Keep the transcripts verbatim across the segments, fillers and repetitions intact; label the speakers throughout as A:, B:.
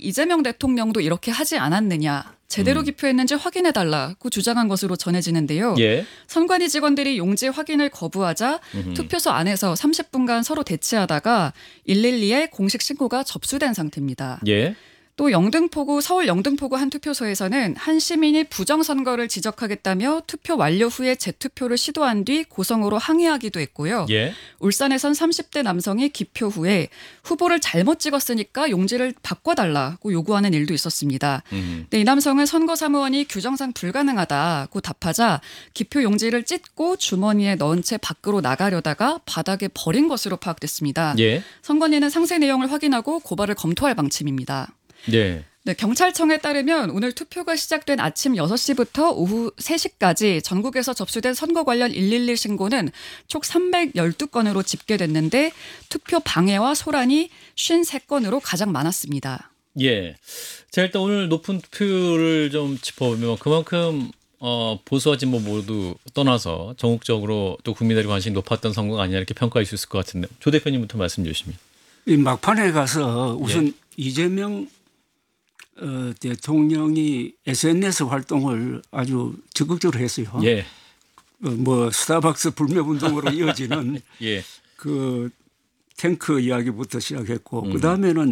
A: 이재명 대통령도 이렇게 하지 않았느냐. 제대로
B: 음.
A: 기표했는지 확인해달라고 주장한 것으로 전해지는데요.
B: 예.
A: 선관위 직원들이 용지 확인을 거부하자
B: 음흠.
A: 투표소 안에서 삼십 분간 서로 대치하다가 일일이에 공식 신고가 접수된 상태입니다.
B: 예.
A: 또 영등포구 서울 영등포구 한 투표소에서는 한 시민이 부정선거를 지적하겠다며 투표 완료 후에 재투표를 시도한 뒤 고성으로 항의하기도 했고요.
B: 예.
A: 울산에선 삼십 대 남성이 기표 후에 후보를 잘못 찍었으니까 용지를 바꿔달라고 요구하는 일도 있었습니다.
B: 음.
A: 네, 이 남성은 선거사무원이 규정상 불가능하다고 답하자 기표 용지를 찢고 주머니에 넣은 채 밖으로 나가려다가 바닥에 버린 것으로 파악됐습니다.
B: 예.
A: 선관위는 상세 내용을 확인하고 고발을 검토할 방침입니다.
B: 예.
A: 네, 경찰청에 따르면 오늘 투표가 시작된 아침 여섯 시부터 오후 세 시까지 전국에서 접수된 선거 관련 일일이 신고는 총 삼백십이 건으로 집계됐는데 투표 방해와 소란이 오십삼 건으로 가장 많았습니다.
B: 예. 자, 일단 오늘 높은 투표를 좀 짚어보면 그만큼 어, 보수와 진보 모두 떠나서 전국적으로 또 국민들의 관심이 높았던 선거가 아니냐 이렇게 평가할 수 있을 것 같은데 조 대표님부터 말씀 주시면.
C: 이 막판에 가서 우선
B: 예.
C: 이재명 어, 대통령이 에스엔에스 활동을 아주 적극적으로 했어요.
B: 예.
C: 어, 뭐 스타벅스 불매 운동으로 이어지는
B: 예.
C: 그 탱크 이야기부터 시작했고
B: 음.
C: 그 다음에는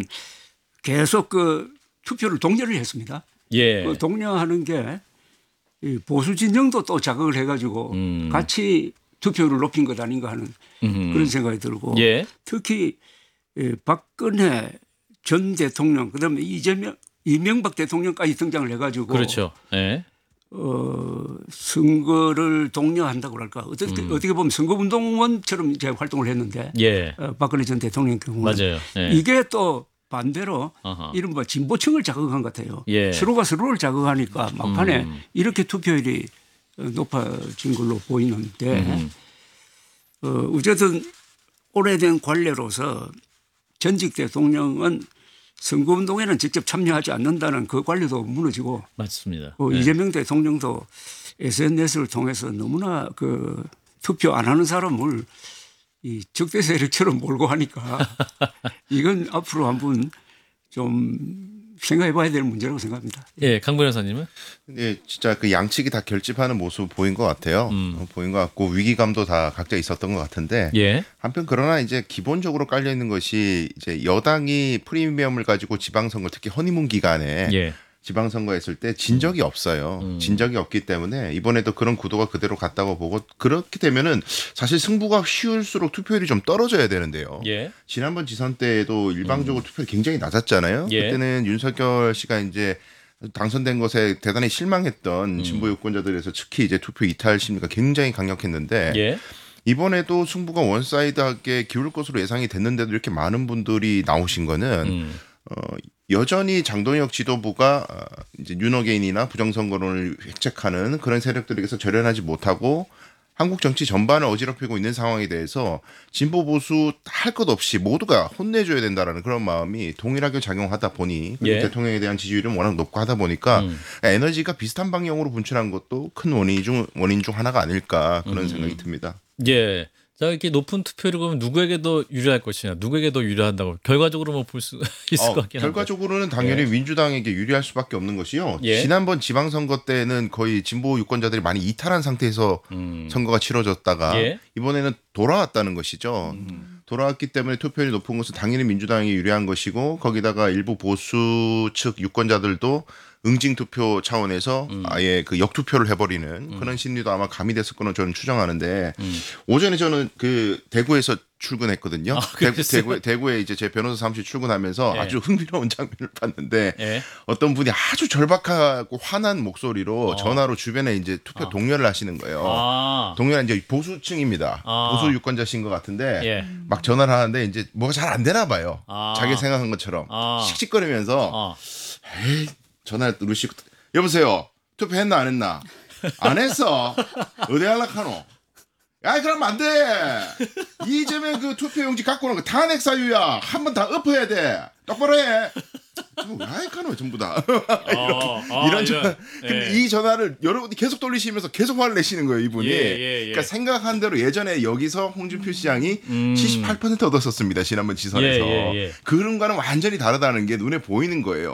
C: 계속 그 투표를 독려를 했습니다.
B: 예.
C: 그 독려하는 게 이 보수 진영도 또 자극을 해가지고
B: 음.
C: 같이 투표를 높인 것 아닌가 하는
B: 음흠.
C: 그런 생각이 들고
B: 예.
C: 특히 예, 박근혜 전 대통령 그다음에 이재명 이명박 대통령까지 등장을 해가지고
B: 그렇죠. 예.
C: 어, 선거를 독려한다고 할까 어떻게
B: 음.
C: 어떻게 보면 선거운동원처럼 이제 활동을 했는데
B: 예.
C: 어, 박근혜 전 대통령 경우는
B: 맞아요. 예.
C: 이게 또 반대로
B: 아하.
C: 이른바 진보층을 자극한 것 같아요.
B: 예.
C: 서로가 서로를 자극하니까 막판에
B: 음.
C: 이렇게 투표율이 높아진 걸로 보이는데
B: 음.
C: 어, 어쨌든 오래된 관례로서 전직 대통령은 선거운동에는 직접 참여하지 않는다는 그 관례도 무너지고
B: 맞습니다.
C: 어,
B: 예.
C: 이재명 대통령도 에스엔에스를 통해서 너무나 그 투표 안 하는 사람을 이 적대 세력처럼 몰고 하니까 이건 앞으로 한번 좀 생각해 봐야 될 문제라고 생각합니다.
B: 예, 강 변호사님은?
D: 예, 진짜 그 양측이 다 결집하는 모습 보인 것 같아요.
B: 음.
D: 어, 보인 것 같고 위기감도 다 각자 있었던 것 같은데
B: 예.
D: 한편 그러나 이제 기본적으로 깔려 있는 것이 이제 여당이 프리미엄을 가지고 지방선거 특히 허니문 기간에
B: 예.
D: 지방선거했을 때 진 적이 없어요.
B: 음.
D: 진 적이 없기 때문에 이번에도 그런 구도가 그대로 갔다고 보고 그렇게 되면은 사실 승부가 쉬울수록 투표율이 좀 떨어져야 되는데요.
B: 예.
D: 지난번 지선 때에도 일방적으로 투표율이 굉장히 낮았잖아요.
B: 예.
D: 그때는 윤석열 씨가 이제 당선된 것에 대단히 실망했던 진보 유권자들에서 특히 이제 투표 이탈 심리가 굉장히 강력했는데
B: 예.
D: 이번에도 승부가 원사이드하게 기울 것으로 예상이 됐는데도 이렇게 많은 분들이 나오신 거는
B: 음.
D: 어, 여전히 장동혁 지도부가 어, 이제 윤어게인이나 부정선거론을 획책하는 그런 세력들에게서 절연하지 못하고 한국 정치 전반을 어지럽히고 있는 상황에 대해서 진보 보수 할 것 없이 모두가 혼내줘야 된다라는 그런 마음이 동일하게 작용하다 보니
B: 예.
D: 대통령에 대한 지지율은 워낙 높고 하다 보니까
B: 음.
D: 에너지가 비슷한 방향으로 분출한 것도 큰 원인 중 원인 중 하나가 아닐까 그런
B: 음.
D: 생각이 듭니다.
B: 예. 자, 이렇게 높은 투표율을 보면 누구에게 더 유리할 것이냐, 누구에게 더 유리한다고 결과적으로 뭐 볼 수 있을
D: 어,
B: 것 같긴 한데.
D: 결과적으로는 당연히
B: 예.
D: 민주당에게 유리할 수밖에 없는 것이요.
B: 예.
D: 지난번 지방선거 때는 거의 진보 유권자들이 많이 이탈한 상태에서
B: 음.
D: 선거가 치러졌다가
B: 예.
D: 이번에는 돌아왔다는 것이죠.
B: 음.
D: 돌아왔기 때문에 투표율이 높은 것은 당연히 민주당이 유리한 것이고 거기다가 일부 보수 측 유권자들도 응징 투표 차원에서
B: 음.
D: 아예 그 역투표를 해버리는
B: 음.
D: 그런 심리도 아마 가미됐을 거는 저는 추정하는데
B: 음.
D: 오전에 저는 그 대구에서 출근했거든요.
B: 아,
D: 대구,
B: 그랬어요?
D: 대구, 대구에 이제 제 변호사 사무실 출근하면서
B: 예.
D: 아주 흥미로운 장면을 봤는데
B: 예.
D: 어떤 분이 아주 절박하고 화난 목소리로
B: 어.
D: 전화로 주변에 이제 투표
B: 어.
D: 동료를 하시는 거예요.
B: 아.
D: 동료는 이제 보수층입니다.
B: 아.
D: 보수 유권자신 것 같은데
B: 예.
D: 막 전화를 하는데 이제 뭐가 잘 안 되나 봐요.
B: 아.
D: 자기 생각한 것처럼
B: 아.
D: 씩씩거리면서
B: 어.
D: 에이 전화 누르시고 여보세요. 투표했나 안 했나? 안 했어. 어디 연락하노? 야 그러면 안 돼. 이재명 그 투표용지 갖고 오는 거 탄핵 사유야. 한 번 다 엎어야 돼. 똑바로 해. 왜 하노 전부 다.
B: 어, 아,
D: 이런 전화.
B: 예.
D: 근데 이 전화를 여러 분 계속 돌리시면서 계속 화를 내시는 거예요 이분이.
B: 예, 예, 예.
D: 그러니까 생각한 대로 예전에 여기서 홍준표 시장이
B: 음.
D: 칠십팔 퍼센트 얻었었습니다 지난번 지선에서.
B: 예, 예, 예.
D: 그런과는 완전히 다르다는 게 눈에 보이는 거예요.